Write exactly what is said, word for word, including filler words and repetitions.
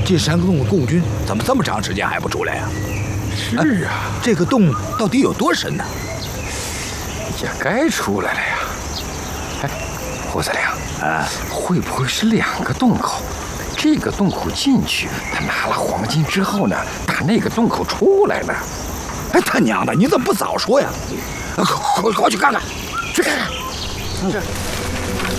这山洞的共军怎么这么长时间还不出来呀？ 是啊， 这个洞到底有多深呢？ 也该出来了呀。哎，胡子亮啊，会不会是两个洞口？这个洞口进去，他拿了黄金之后呢，打那个洞口出来呢？ 哎，他娘的，你怎么不早说呀？快快快去看看，去看看！ 是。